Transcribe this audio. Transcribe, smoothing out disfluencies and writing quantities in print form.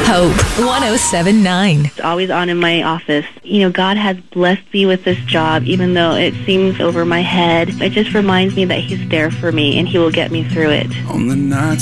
Hope 107.9. It's always on in my office. You know, God has blessed me with this job, even though it seems over my head. It just reminds me that He's there for me and He will get me through it. On the night